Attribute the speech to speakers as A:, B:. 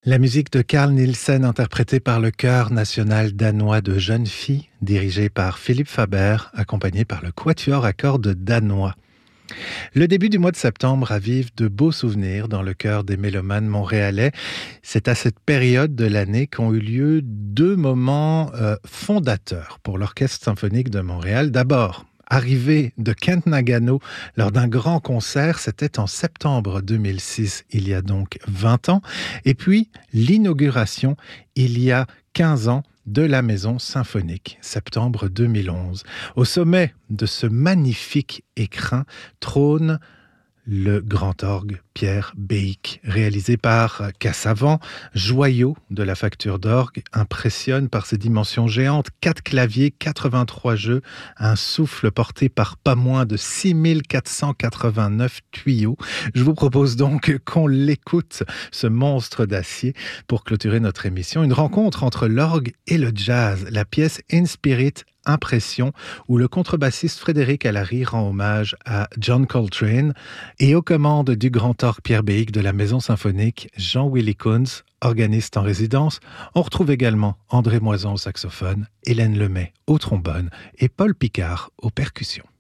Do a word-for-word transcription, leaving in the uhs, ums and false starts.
A: La musique de Carl Nielsen interprétée par le Chœur national danois de jeunes filles, dirigé par Philippe Faber, accompagné par le Quatuor à cordes danois. Le début du mois de septembre ravive de beaux souvenirs dans le cœur des mélomanes montréalais. C'est à cette période de l'année qu'ont eu lieu deux moments euh, fondateurs pour l'Orchestre symphonique de Montréal. D'abord, arrivée de Kent Nagano lors d'un grand concert, c'était en septembre deux mille six, il y a donc vingt ans. Et puis, l'inauguration, il y a quinze ans, de la Maison Symphonique, septembre deux mille onze. Au sommet de ce magnifique écrin trône le grand orgue Pierre Béhic, réalisé par Cassavant, joyau de la facture d'orgue, impressionne par ses dimensions géantes, quatre claviers, quatre-vingt-trois jeux, un souffle porté par pas moins de six mille quatre cent quatre-vingt-neuf tuyaux. Je vous propose donc qu'on l'écoute, ce monstre d'acier, pour clôturer notre émission. Une rencontre entre l'orgue et le jazz, la pièce In Spirit Impression, où le contrebassiste Frédéric Allary rend hommage à John Coltrane, et aux commandes du grand orgue Pierre Béhic de la Maison Symphonique, Jean-Willy Kunz, organiste en résidence. On retrouve également André Moison au saxophone, Hélène Lemay au trombone et Paul Picard aux percussions.